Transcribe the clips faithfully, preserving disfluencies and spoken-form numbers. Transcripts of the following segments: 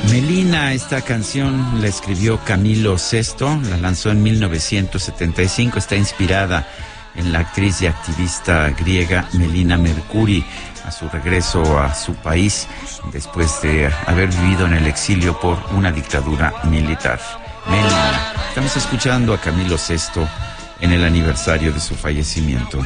Melina, esta canción la escribió Camilo Sesto, la lanzó en mil novecientos setenta y cinco, está inspirada en la actriz y activista griega Melina Mercouri, a su regreso a su país después de haber vivido en el exilio por una dictadura militar. Melina, estamos escuchando a Camilo Sesto en el aniversario de su fallecimiento.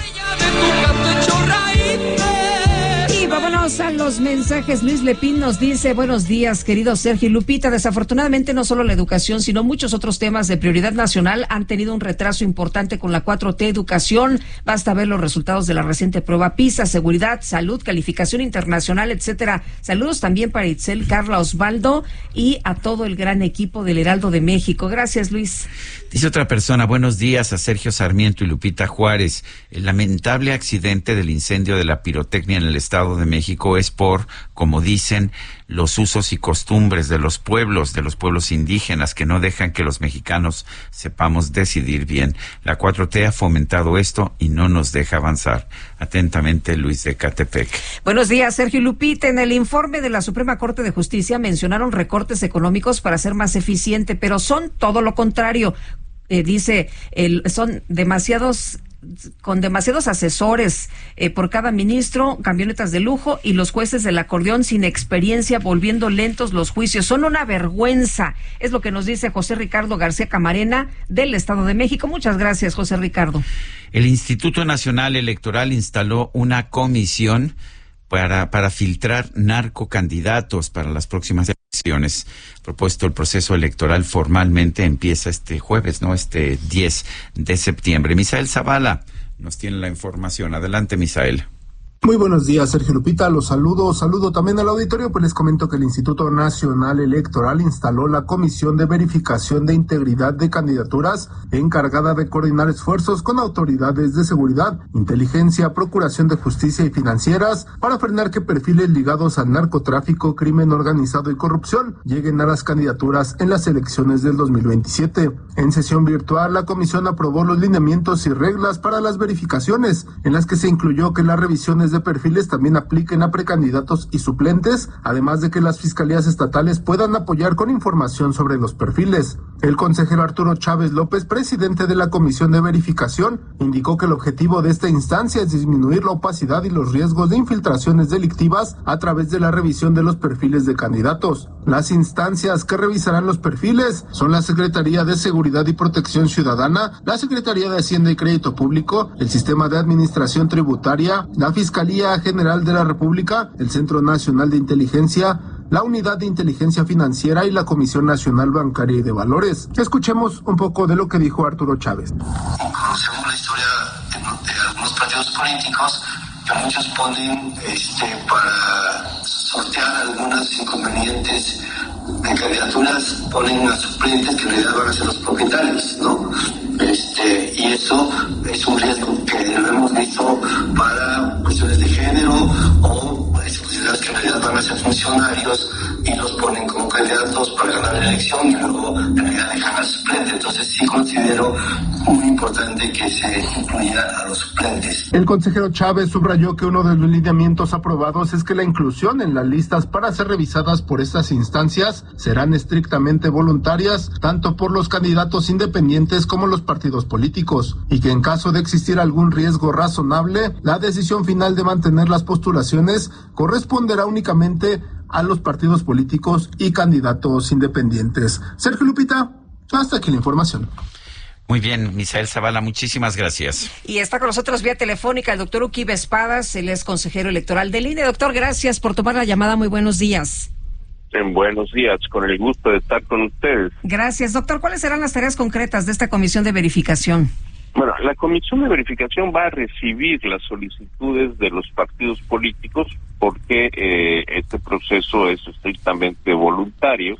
Vámonos a los mensajes. Luis Lepín nos dice: buenos días, querido Sergio y Lupita. Desafortunadamente, no solo la educación, sino muchos otros temas de prioridad nacional han tenido un retraso importante con la cuatro T educación. Basta ver los resultados de la reciente prueba PISA, seguridad, salud, calificación internacional, etcétera. Saludos también para Itzel, Carla, Osvaldo y a todo el gran equipo del Heraldo de México. Gracias, Luis. Dice otra persona: buenos días a Sergio Sarmiento y Lupita Juárez. El lamentable accidente del incendio de la pirotecnia en el Estado de México es por, como dicen, los usos y costumbres de los pueblos, de los pueblos indígenas, que no dejan que los mexicanos sepamos decidir bien. La cuatro T ha fomentado esto y no nos deja avanzar. Atentamente, Luis de Catepec. Buenos días, Sergio y Lupita. En el informe de la Suprema Corte de Justicia mencionaron recortes económicos para ser más eficiente, pero son todo lo contrario. Eh, dice, el, son demasiados... con demasiados asesores eh, por cada ministro, camionetas de lujo y los jueces del acordeón sin experiencia, volviendo lentos los juicios. Son una vergüenza. Es lo que nos dice José Ricardo García Camarena del Estado de México. Muchas gracias, José Ricardo. El Instituto Nacional Electoral instaló una comisión para, para filtrar narcocandidatos para las próximas elecciones. Propuesto el proceso electoral formalmente empieza este jueves, ¿no? Este diez de septiembre. Misael Zavala nos tiene la información. Adelante, Misael. Muy buenos días, Sergio, Lupita, los saludo, saludo también al auditorio, pues les comento que el Instituto Nacional Electoral instaló la Comisión de Verificación de Integridad de Candidaturas, encargada de coordinar esfuerzos con autoridades de seguridad, inteligencia, procuración de justicia y financieras, para frenar que perfiles ligados al narcotráfico, crimen organizado y corrupción lleguen a las candidaturas en las elecciones del dos mil veintisiete. En sesión virtual, la comisión aprobó los lineamientos y reglas para las verificaciones, en las que se incluyó que las revisiones de perfiles también apliquen a precandidatos y suplentes, además de que las fiscalías estatales puedan apoyar con información sobre los perfiles. El consejero Arturo Chávez López, presidente de la Comisión de Verificación, indicó que el objetivo de esta instancia es disminuir la opacidad y los riesgos de infiltraciones delictivas a través de la revisión de los perfiles de candidatos. Las instancias que revisarán los perfiles son la Secretaría de Seguridad y Protección Ciudadana, la Secretaría de Hacienda y Crédito Público, el Sistema de Administración Tributaria, la Fiscalía General de la República, el Centro Nacional de Inteligencia, la Unidad de Inteligencia Financiera y la Comisión Nacional Bancaria y de Valores. Escuchemos un poco de lo que dijo Arturo Chávez. Conocemos la historia de, de algunos partidos políticos que muchos ponen este, para sortear algunos inconvenientes de candidaturas, ponen a suplentes que en realidad van a ser los propietarios, ¿no? Este, y eso es un riesgo que lo hemos visto para cuestiones de género o sociedades que en realidad van a ser funcionarios y los ponen como candidatos para ganar la elección y luego en realidad dejan al suplente. Entonces sí considero muy importante que se incluya a los suplentes. El consejero Chávez subrayó que uno de los lineamientos aprobados es que la inclusión en las listas para ser revisadas por estas instancias serán estrictamente voluntarias, tanto por los candidatos independientes como los partidos políticos, y que en caso de existir algún riesgo razonable, la decisión final de mantener las postulaciones corresponderá únicamente a los partidos políticos y candidatos independientes. Sergio, Lupita, hasta aquí la información. Muy bien, Misael Zavala, muchísimas gracias. Y está con nosotros vía telefónica el doctor Uquibe Espadas, él es consejero electoral del I N E. Doctor, gracias por tomar la llamada, muy buenos días. En buenos días, con el gusto de estar con ustedes. Gracias. Doctor, ¿cuáles serán las tareas concretas de esta comisión de verificación? Bueno, la comisión de verificación va a recibir las solicitudes de los partidos políticos porque eh, este proceso es estrictamente voluntario.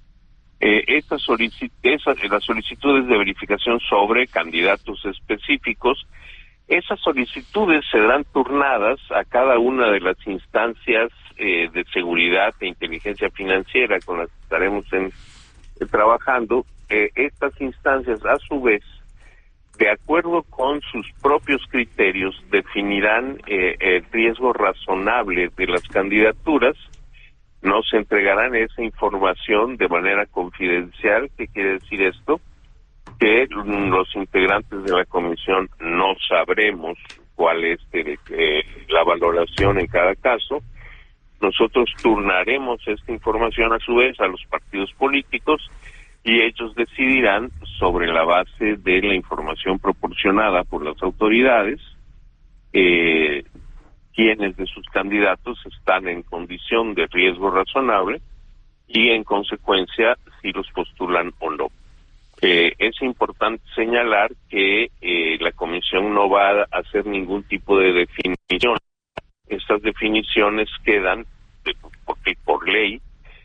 Eh, estas solici- esas, las solicitudes de verificación sobre candidatos específicos, esas solicitudes serán turnadas a cada una de las instancias eh, de seguridad e inteligencia financiera con las que estaremos en, eh, trabajando. Eh, estas instancias, a su vez, de acuerdo con sus propios criterios, definirán eh, el riesgo razonable de las candidaturas nos entregarán esa información de manera confidencial. ¿Qué quiere decir esto? Que los integrantes de la comisión no sabremos cuál es el, eh, la valoración en cada caso. Nosotros turnaremos esta información a su vez a los partidos políticos y ellos decidirán sobre la base de la información proporcionada por las autoridades eh, quiénes de sus candidatos están en condición de riesgo razonable y en consecuencia si los postulan o no. Eh, es importante señalar que eh, la comisión no va a hacer ningún tipo de definición. Estas definiciones quedan, de, porque por ley,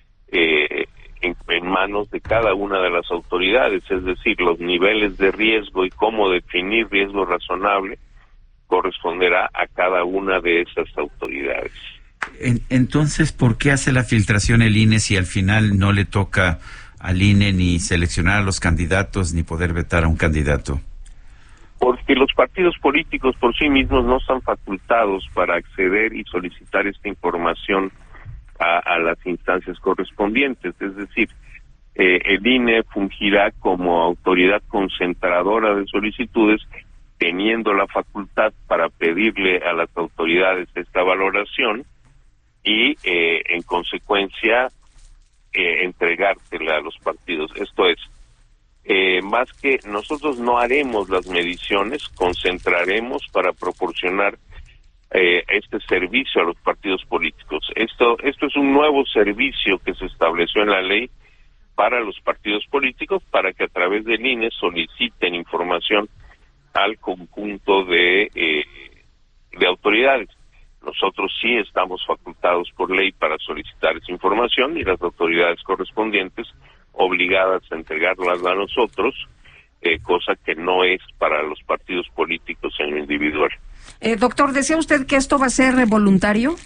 eh, en, en manos de cada una de las autoridades, es decir, los niveles de riesgo y cómo definir riesgo razonable corresponderá a cada una de esas autoridades. En, entonces, ¿por qué hace la filtración el I N E si al final no le toca al I N E ni seleccionar a los candidatos ni poder vetar a un candidato? Porque los partidos políticos por sí mismos no están facultados para acceder y solicitar esta información a, a las instancias correspondientes. Es decir, eh, el I N E fungirá como autoridad concentradora de solicitudes, teniendo la facultad para pedirle a las autoridades esta valoración y, eh, en consecuencia, eh, entregársela a los partidos. Esto es, eh, más que nosotros no haremos las mediciones, concentraremos para proporcionar eh, este servicio a los partidos políticos. Esto, esto es un nuevo servicio que se estableció en la ley para los partidos políticos, para que a través del I N E soliciten información al conjunto de, eh, de autoridades. Nosotros sí estamos facultados por ley para solicitar esa información y las autoridades correspondientes obligadas a entregarlas a nosotros, eh, cosa que no es para los partidos políticos en lo individual. Eh, doctor, ¿decía usted que esto va a ser voluntario?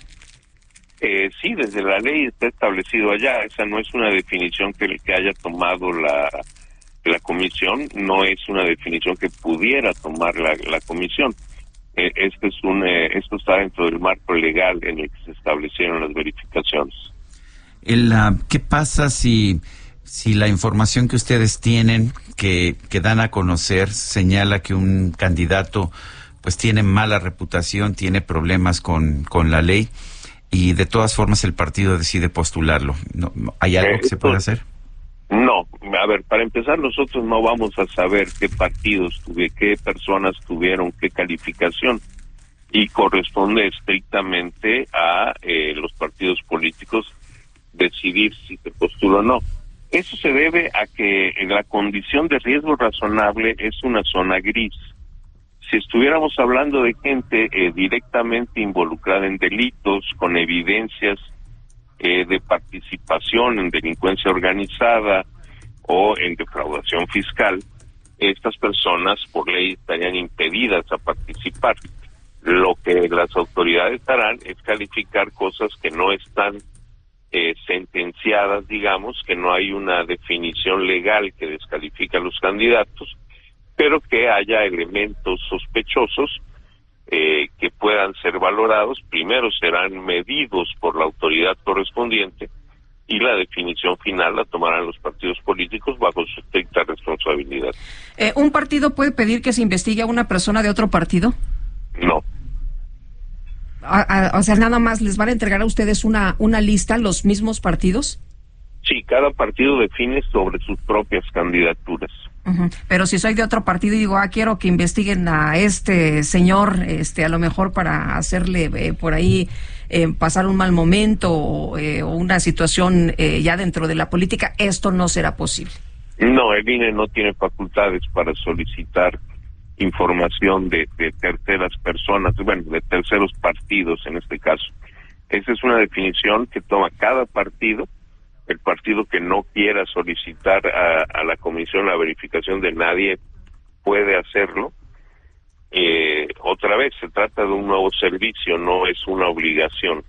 Eh, sí, desde la ley está establecido allá. Esa no es una definición que, que haya tomado la... la comisión, no es una definición que pudiera tomar la, la comisión. Eh, este es un, eh, esto está dentro del marco legal en el que se establecieron las verificaciones. El, uh, ¿Qué pasa si, si la información que ustedes tienen, que, que dan a conocer, señala que un candidato pues tiene mala reputación, tiene problemas con, con la ley y de todas formas el partido decide postularlo? ¿No, ¿Hay algo eh, que se pueda hacer? No, a ver, para empezar nosotros no vamos a saber qué partidos tuve, qué personas tuvieron qué calificación, y corresponde estrictamente a eh, los partidos políticos decidir si se postula o no. Eso se debe a que la condición de riesgo razonable es una zona gris. Si estuviéramos hablando de gente eh, directamente involucrada en delitos, con evidencias Eh, de participación en delincuencia organizada o en defraudación fiscal, estas personas por ley estarían impedidas a participar. Lo que las autoridades harán es calificar cosas que no están eh, sentenciadas, digamos, que no hay una definición legal que descalifique a los candidatos, pero que haya elementos sospechosos Eh, que puedan ser valorados. Primero serán medidos por la autoridad correspondiente y la definición final la tomarán los partidos políticos bajo su estricta responsabilidad. Eh, ¿Un partido puede pedir que se investigue a una persona de otro partido? No. A, a, o sea, nada más les van a entregar a ustedes una, una lista, los mismos partidos. Sí, cada partido define sobre sus propias candidaturas. Uh-huh. Pero si soy de otro partido y digo, ah, quiero que investiguen a este señor, este, a lo mejor para hacerle eh, por ahí eh, pasar un mal momento o, eh, o una situación eh, ya dentro de la política, esto no será posible. No, el I N E no tiene facultades para solicitar información de, de terceras personas, bueno, de terceros partidos en este caso. Esa es una definición que toma cada partido. El partido que no quiera solicitar a, a la comisión la verificación de nadie puede hacerlo. Eh, otra vez, se trata de un nuevo servicio, no es una obligación.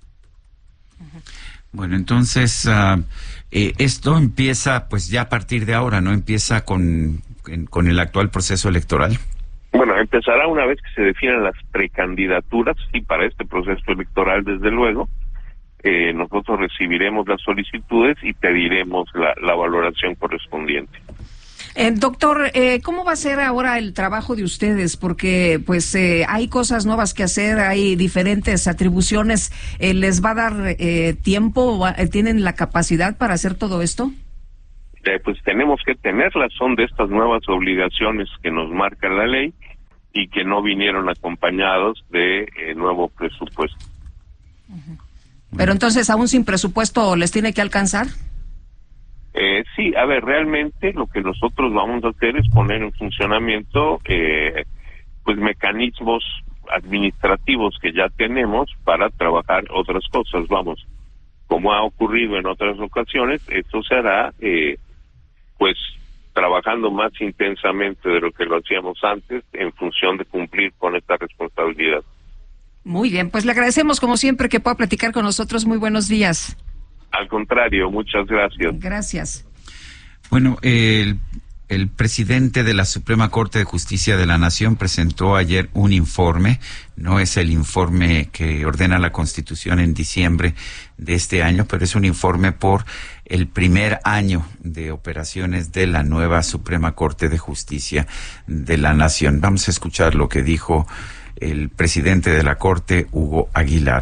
Bueno, entonces, uh, eh, esto empieza pues ya a partir de ahora, ¿no? Empieza con, en, con el actual proceso electoral. Bueno, empezará una vez que se definan las precandidaturas, y para este proceso electoral, desde luego, eh, nosotros recibiremos las solicitudes y pediremos la, la valoración correspondiente. Eh, doctor, eh, ¿cómo va a ser ahora el trabajo de ustedes? Porque pues eh, hay cosas nuevas que hacer, hay diferentes atribuciones. Eh, ¿Les va a dar eh, tiempo? ¿Tienen la capacidad para hacer todo esto? Eh, pues tenemos que tenerlas, son de estas nuevas obligaciones que nos marca la ley y que no vinieron acompañados de eh, nuevo presupuesto. Pero entonces, ¿aún sin presupuesto les tiene que alcanzar? Eh, sí, a ver, realmente lo que nosotros vamos a hacer es poner en funcionamiento eh, pues mecanismos administrativos que ya tenemos para trabajar otras cosas. Vamos, como ha ocurrido en otras ocasiones, esto se hará eh, pues trabajando más intensamente de lo que lo hacíamos antes en función de cumplir con esta responsabilidad. Muy bien, pues le agradecemos como siempre que pueda platicar con nosotros. Muy buenos días. Al contrario, muchas gracias. Gracias. Bueno, el, el presidente de la Suprema Corte de Justicia de la Nación presentó ayer un informe. No es el informe que ordena la Constitución en diciembre de este año, pero es un informe por el primer año de operaciones de la nueva Suprema Corte de Justicia de la Nación. Vamos a escuchar lo que dijo el presidente de la Corte, Hugo Aguilar.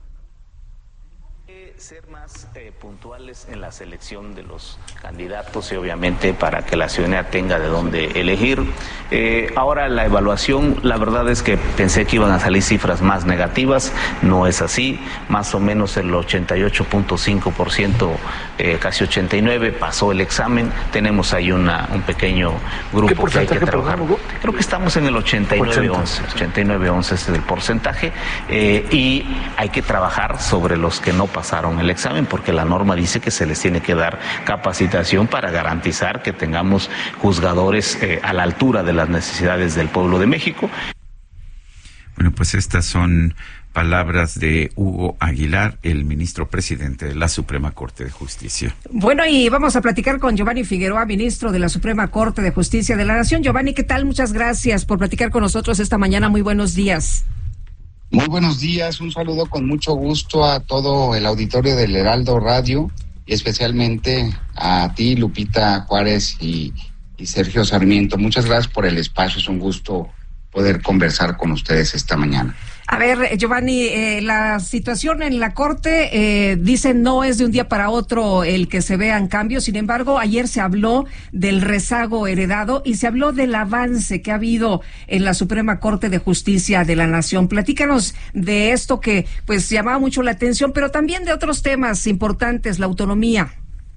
Ser más eh, puntuales en la selección de los candidatos y obviamente para que la ciudadanía tenga de dónde elegir. Eh, ahora la evaluación, la verdad es que pensé que iban a salir cifras más negativas, no es así, más o menos el ochenta y ocho punto cinco por ciento, eh, casi ochenta y nueve por ciento pasó el examen, tenemos ahí una, un pequeño grupo que hay que trabajar. Creo que estamos en el ochenta y nueve once, ochenta y nueve once es el porcentaje, eh, y hay que trabajar sobre los que no pasaron el examen, porque la norma dice que se les tiene que dar capacitación para garantizar que tengamos juzgadores eh, a la altura de las necesidades del pueblo de México. Bueno, pues estas son palabras de Hugo Aguilar, el ministro presidente de la Suprema Corte de Justicia. Bueno, y vamos a platicar con Giovanni Figueroa, ministro de la Suprema Corte de Justicia de la Nación. Giovanni, ¿qué tal? Muchas gracias por platicar con nosotros esta mañana. Muy buenos días. Muy buenos días, un saludo con mucho gusto a todo el auditorio del Heraldo Radio y especialmente a ti, Lupita Juárez y, y Sergio Sarmiento. Muchas gracias por el espacio, es un gusto poder conversar con ustedes esta mañana. A ver, Giovanni, eh, la situación en la Corte, eh, dicen no es de un día para otro el que se vean cambios. Sin embargo, ayer se habló del rezago heredado y se habló del avance que ha habido en la Suprema Corte de Justicia de la Nación. Platícanos de esto que pues llamaba mucho la atención, pero también de otros temas importantes, la autonomía.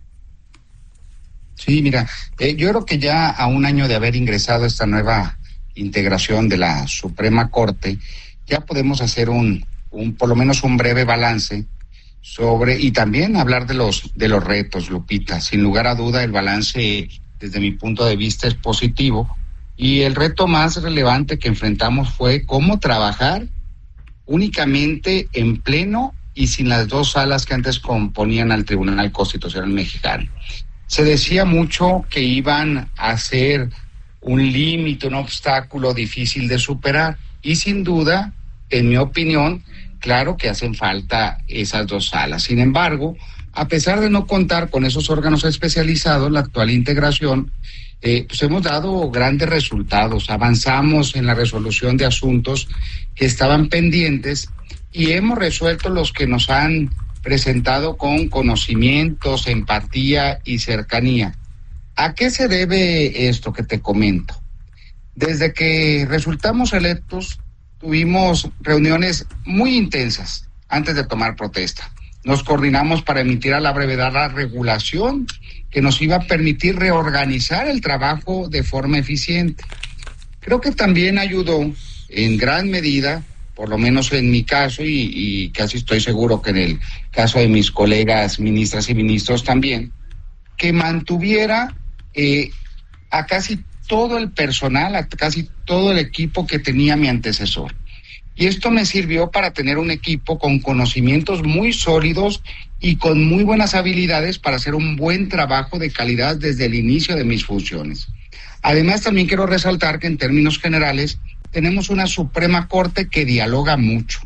Sí, mira, eh, yo creo que ya a un año de haber ingresado esta nueva integración de la Suprema Corte, ya podemos hacer un, un por lo menos un breve balance sobre, y también hablar de los de los retos, Lupita. Sin lugar a duda, el balance desde mi punto de vista es positivo, y el reto más relevante que enfrentamos fue cómo trabajar únicamente en pleno y sin las dos salas que antes componían al Tribunal Constitucional Mexicano. Se decía mucho que iban a ser un límite, un obstáculo difícil de superar, y sin duda, en mi opinión, claro que hacen falta esas dos salas. Sin embargo, a pesar de no contar con esos órganos especializados, la actual integración, eh, pues hemos dado grandes resultados. Avanzamos en la resolución de asuntos que estaban pendientes y hemos resuelto los que nos han presentado con conocimientos, empatía y cercanía. ¿A qué se debe esto que te comento? Desde que resultamos electos, tuvimos reuniones muy intensas antes de tomar protesta. Nos coordinamos para emitir a la brevedad la regulación que nos iba a permitir reorganizar el trabajo de forma eficiente. Creo que también ayudó en gran medida, por lo menos en mi caso, y, y casi estoy seguro que en el caso de mis colegas ministras y ministros también, que mantuviera eh, a casi todo el personal, a casi todo el equipo que tenía mi antecesor. Y esto me sirvió para tener un equipo con conocimientos muy sólidos y con muy buenas habilidades para hacer un buen trabajo de calidad desde el inicio de mis funciones. Además, también quiero resaltar que en términos generales tenemos una Suprema Corte que dialoga mucho,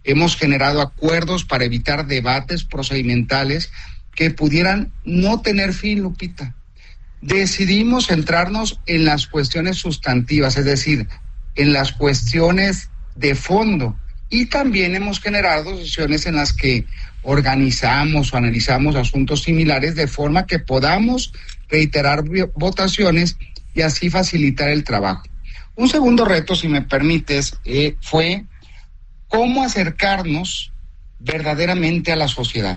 hemos generado acuerdos para evitar debates procedimentales que pudieran no tener fin, Lupita. Decidimos centrarnos en las cuestiones sustantivas, es decir, en las cuestiones de fondo, y también hemos generado sesiones en las que organizamos o analizamos asuntos similares de forma que podamos reiterar votaciones y así facilitar el trabajo. Un segundo reto, si me permites, eh, fue cómo acercarnos verdaderamente a la sociedad,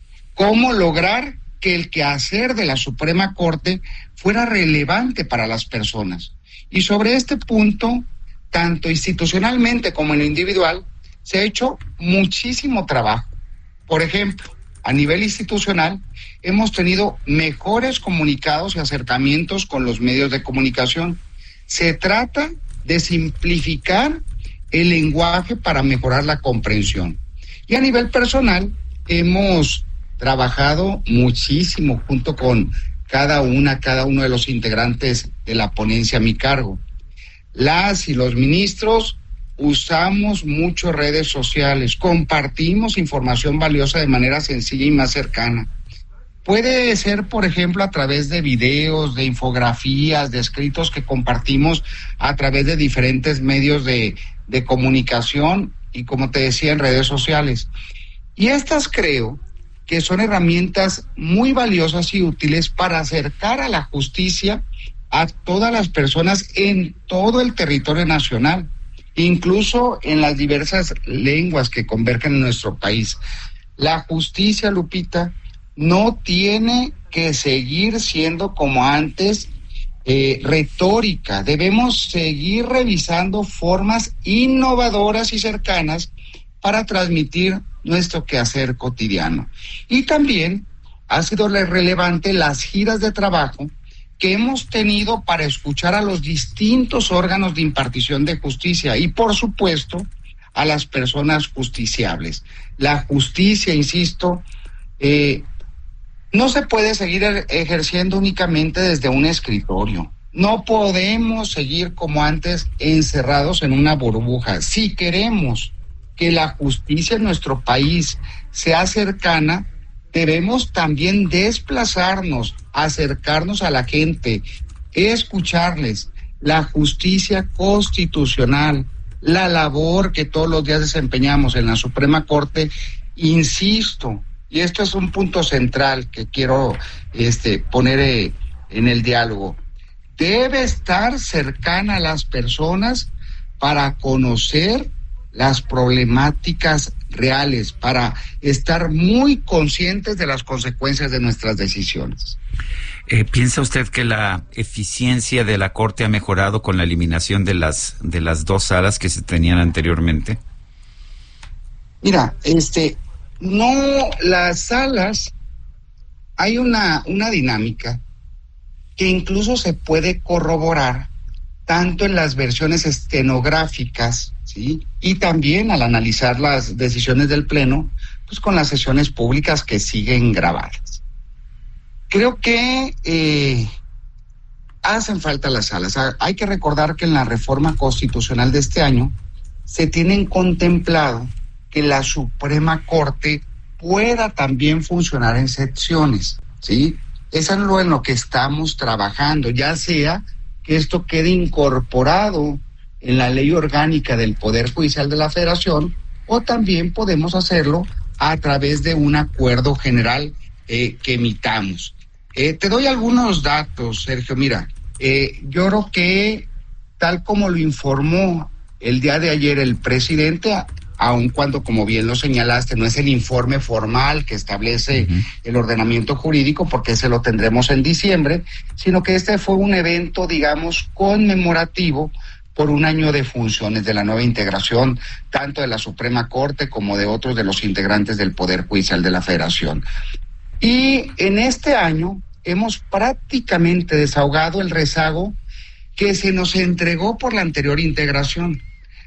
cómo lograr que el quehacer de la Suprema Corte fuera relevante para las personas. Y sobre este punto, tanto institucionalmente como en lo individual, se ha hecho muchísimo trabajo. Por ejemplo, a nivel institucional, hemos tenido mejores comunicados y acercamientos con los medios de comunicación. Se trata de simplificar el lenguaje para mejorar la comprensión. Y a nivel personal, hemos trabajado muchísimo junto con cada una, cada uno de los integrantes de la ponencia a mi cargo. Las y los ministros usamos mucho redes sociales, compartimos información valiosa de manera sencilla y más cercana. Puede ser, por ejemplo, a través de videos, de infografías, de escritos que compartimos a través de diferentes medios de, de comunicación y, como te decía, en redes sociales. Y estas creo que son herramientas muy valiosas y útiles para acercar a la justicia a todas las personas en todo el territorio nacional, incluso en las diversas lenguas que convergen en nuestro país. La justicia, Lupita, no tiene que seguir siendo como antes eh, retórica. Debemos seguir revisando formas innovadoras y cercanas para transmitir nuestro quehacer cotidiano. Y también ha sido relevante las giras de trabajo que hemos tenido para escuchar a los distintos órganos de impartición de justicia y, por supuesto, a las personas justiciables. La justicia, insisto, eh, no se puede seguir ejerciendo únicamente desde un escritorio. No podemos seguir como antes encerrados en una burbuja. Si queremos que la justicia en nuestro país sea cercana, debemos también desplazarnos, acercarnos a la gente, escucharles. La justicia constitucional, la labor que todos los días desempeñamos en la Suprema Corte, insisto, y esto es un punto central que quiero este, poner eh, en el diálogo, debe estar cercana a las personas para conocer las problemáticas reales, para estar muy conscientes de las consecuencias de nuestras decisiones. Eh, ¿Piensa usted que la eficiencia de la Corte ha mejorado con la eliminación de las de las dos salas que se tenían anteriormente? Mira, este, no, las salas, hay una, una dinámica que incluso se puede corroborar tanto en las versiones estenográficas, ¿sí? Y también al analizar las decisiones del Pleno, pues con las sesiones públicas que siguen grabadas. Creo que eh, hacen falta las salas. Hay que recordar que en la reforma constitucional de este año se tienen contemplado que la Suprema Corte pueda también funcionar en secciones, ¿sí? Eso es lo en lo que estamos trabajando, ya sea que esto quede incorporado en la ley orgánica del Poder Judicial de la Federación, o también podemos hacerlo a través de un acuerdo general eh, que emitamos. Eh, te doy algunos datos, Sergio. Mira, eh, yo creo que tal como lo informó el día de ayer el presidente, aun cuando, como bien lo señalaste, no es el informe formal que establece uh-huh. el ordenamiento jurídico, porque ese lo tendremos en diciembre, sino que este fue un evento, digamos, conmemorativo por un año de funciones de la nueva integración, tanto de la Suprema Corte como de otros de los integrantes del Poder Judicial de la Federación. Y en este año hemos prácticamente desahogado el rezago que se nos entregó por la anterior integración.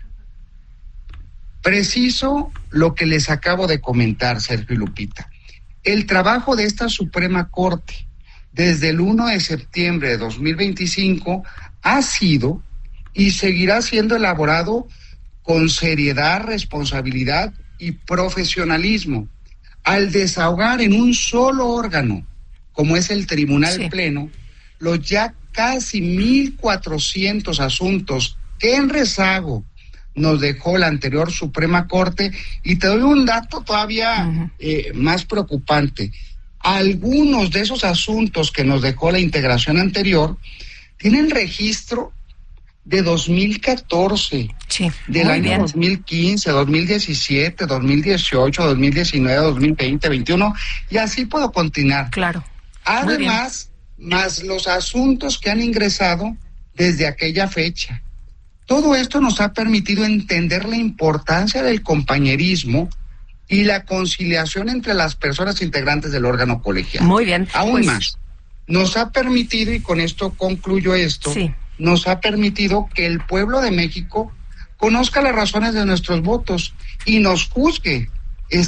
Preciso lo que les acabo de comentar, Sergio y Lupita. El trabajo de esta Suprema Corte desde el primero de septiembre de dos mil veinticinco ha sido y seguirá siendo elaborado con seriedad, responsabilidad y profesionalismo. Al desahogar en un solo órgano, como es el Tribunal sí. Pleno, los ya casi mil cuatrocientos asuntos que en rezago nos dejó la anterior Suprema Corte, y te doy un dato todavía uh-huh. eh, más preocupante. Algunos de esos asuntos que nos dejó la integración anterior tienen registro de dos mil catorce, sí, del año bien. dos mil quince, dos mil diecisiete, dos mil dieciocho, dos mil diecinueve, dos mil veinte, veintiuno, y así puedo continuar. Claro. Además, más los asuntos que han ingresado desde aquella fecha. Todo esto nos ha permitido entender la importancia del compañerismo y la conciliación entre las personas integrantes del órgano colegiado. Muy bien. Aún pues... más, nos ha permitido, y con esto concluyo esto, sí. nos ha permitido que el pueblo de México conozca las razones de nuestros votos y nos juzgue